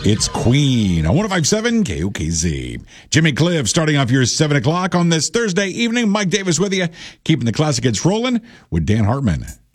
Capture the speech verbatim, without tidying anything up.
It's Queen on one oh five point seven K O K Z. Jimmy Cliff starting off your seven o'clock on this Thursday evening. Mike Davis with you, keeping the classic hits rolling with Dan Hartman.